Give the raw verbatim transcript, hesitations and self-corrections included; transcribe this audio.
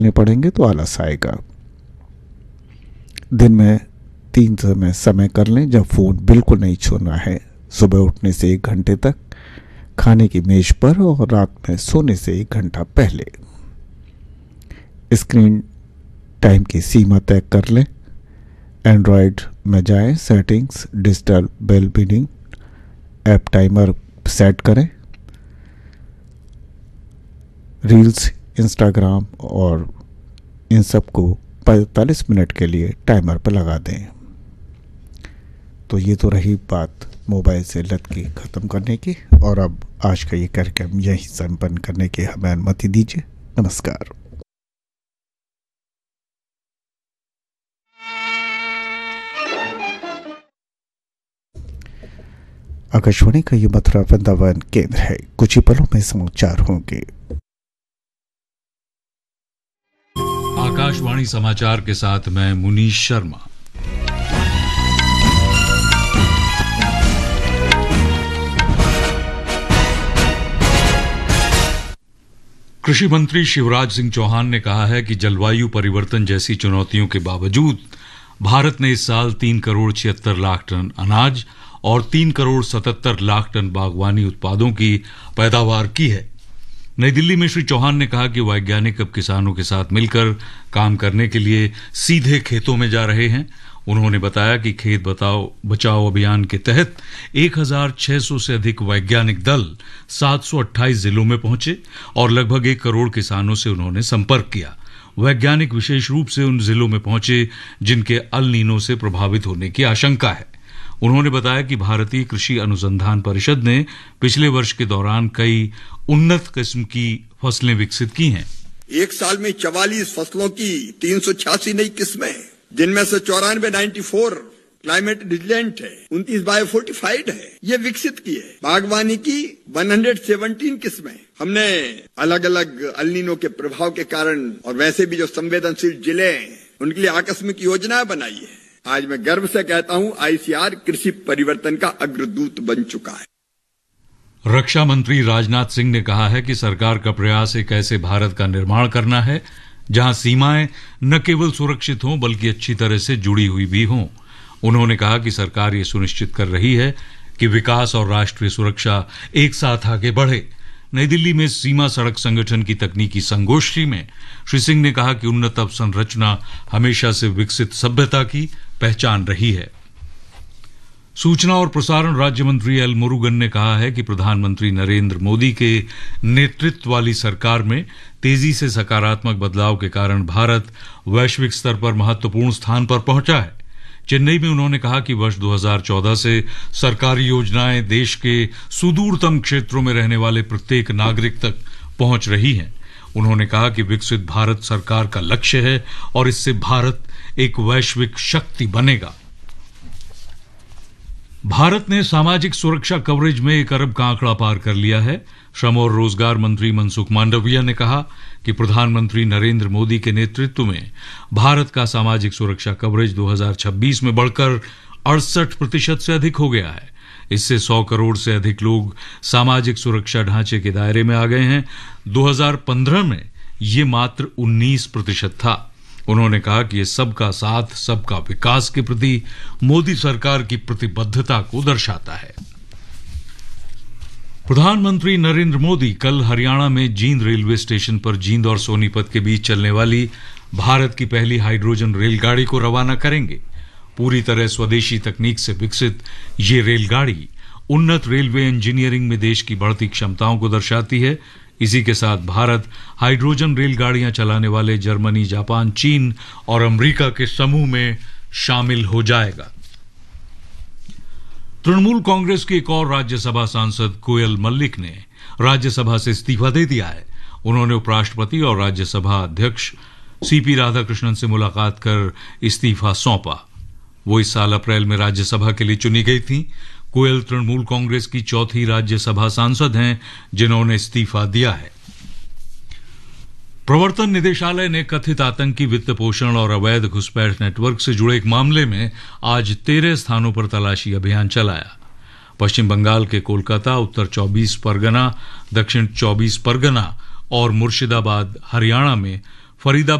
पड़ेंगे तो आलस आएगा। दिन में तीन समय समय कर लें जब फ़ोन बिल्कुल नहीं छूना है। सुबह उठने से एक घंटे तक, खाने की मेज पर, और रात में सोने से एक घंटा पहले। स्क्रीन टाइम की सीमा तय कर लें। एंड्रॉयड में जाएं, settings, digital bell bidding app timer set करें। रील्स, इंस्टाग्राम और इन सब को पैंतालीस मिनट के लिए टाइमर पर लगा दें। तो ये तो रही बात मोबाइल से लत की ख़त्म करने की, और अब आज का ये कार्यक्रम यहीं संपन्न करने की हमें अनुमति दीजिए। नमस्कार। आकाशवाणी का ये मथुरा वृंदावन केंद्र है। कुछ ही पलों में समाचार होंगे। आकाशवाणी समाचार के साथ मैं मुनीश शर्मा। कृषि मंत्री शिवराज सिंह चौहान ने कहा है कि जलवायु परिवर्तन जैसी चुनौतियों के बावजूद भारत ने इस साल तीन करोड़ छिहत्तर लाख टन अनाज और तीन करोड़ सतहत्तर लाख टन बागवानी उत्पादों की पैदावार की है। नई दिल्ली में श्री चौहान ने कहा कि वैज्ञानिक अब किसानों के साथ मिलकर काम करने के लिए सीधे खेतों में जा रहे हैं। उन्होंने बताया कि खेत बताओ बचाओ अभियान के तहत एक हज़ार छह सौ से अधिक वैज्ञानिक दल सात सौ अट्ठाईस जिलों में पहुंचे और लगभग एक करोड़ किसानों से उन्होंने संपर्क किया। वैज्ञानिक विशेष रूप से उन जिलों में पहुंचे जिनके अल नीनो से प्रभावित होने की आशंका है। उन्होंने बताया कि भारतीय कृषि अनुसंधान परिषद ने पिछले वर्ष के दौरान कई उन्नत किस्म की फसलें विकसित की हैं। एक साल में चवालीस फसलों की तीन सौ छियासी नई किस्में, जिनमें से चौरानवे नाइन्टी फोर क्लाइमेट रिजिलेंट है, उनतीस बायोफोर्टिफाइड है, ये विकसित की है। बागवानी की एक सौ सत्रह किस्में हमने अलग अलग अल नीनो के प्रभाव के कारण और वैसे भी जो संवेदनशील जिले हैं उनके लिए आकस्मिक योजनाएं बनाई है। आज मैं गर्व से कहता हूं, आईसीआर कृषि परिवर्तन का अग्रदूत बन चुका है। रक्षा मंत्री राजनाथ सिंह ने कहा है कि सरकार का प्रयास एक ऐसे भारत का निर्माण करना है जहां सीमाएं न केवल सुरक्षित हों बल्कि अच्छी तरह से जुड़ी हुई भी हों। उन्होंने कहा कि सरकार ये सुनिश्चित कर रही है कि विकास और राष्ट्रीय सुरक्षा एक साथ आगे बढ़े। नई दिल्ली में सीमा सड़क संगठन की तकनीकी संगोष्ठी में श्री सिंह ने कहा कि उन्नत अवसंरचना हमेशा से विकसित सभ्यता की पहचान रही है। सूचना और प्रसारण राज्य मंत्री एल मुरुगन ने कहा है कि प्रधानमंत्री नरेंद्र मोदी के नेतृत्व वाली सरकार में तेजी से सकारात्मक बदलाव के कारण भारत वैश्विक स्तर पर महत्वपूर्ण स्थान पर पहुंचा है। चेन्नई में उन्होंने कहा कि वर्ष दो हज़ार चौदह से सरकारी योजनाएं देश के सुदूरतम क्षेत्रों में रहने वाले प्रत्येक नागरिक तक पहुंच रही हैं। उन्होंने कहा कि विकसित भारत सरकार का लक्ष्य है और इससे भारत एक वैश्विक शक्ति बनेगा। भारत ने सामाजिक सुरक्षा कवरेज में एक अरब का आंकड़ा पार कर लिया है। श्रम और रोजगार मंत्री मनसुख मांडविया ने कहा कि प्रधानमंत्री नरेंद्र मोदी के नेतृत्व में भारत का सामाजिक सुरक्षा कवरेज दो हज़ार छब्बीस में बढ़कर अड़सठ प्रतिशत से अधिक हो गया है। इससे सौ करोड़ से अधिक लोग सामाजिक सुरक्षा ढांचे के दायरे में आ गए हैं। दो हज़ार पंद्रह में ये मात्र उन्नीस प्रतिशत था। उन्होंने कहा कि ये सबका साथ सबका विकास के प्रति मोदी सरकार की प्रतिबद्धता को दर्शाता है। प्रधानमंत्री नरेंद्र मोदी कल हरियाणा में जींद रेलवे स्टेशन पर जींद और सोनीपत के बीच चलने वाली भारत की पहली हाइड्रोजन रेलगाड़ी को रवाना करेंगे। पूरी तरह स्वदेशी तकनीक से विकसित ये रेलगाड़ी उन्नत रेलवे इंजीनियरिंग में देश की बढ़ती क्षमताओं को दर्शाती है। इसी के साथ भारत हाइड्रोजन रेलगाड़ियां चलाने वाले जर्मनी, जापान, चीन और अमेरिका के समूह में शामिल हो जाएगा। तृणमूल कांग्रेस के एक और राज्यसभा सांसद कोयल मल्लिक ने राज्यसभा से इस्तीफा दे दिया है। उन्होंने उपराष्ट्रपति और राज्यसभा अध्यक्ष सीपी राधाकृष्णन से मुलाकात कर इस्तीफा सौंपा। वो इस साल अप्रैल में राज्यसभा के लिए चुनी गई थी। कोयल तृणमूल कांग्रेस की चौथी राज्यसभा सांसद हैं जिन्होंने इस्तीफा दिया है। प्रवर्तन निदेशालय ने कथित आतंकी वित्त पोषण और अवैध घुसपैठ नेटवर्क से जुड़े एक मामले में आज तेरह स्थानों पर तलाशी अभियान चलाया। पश्चिम बंगाल के कोलकाता, उत्तर चौबीस परगना, दक्षिण चौबीस परगना और मुर्शिदाबाद हरियाणा में फरीदाबाद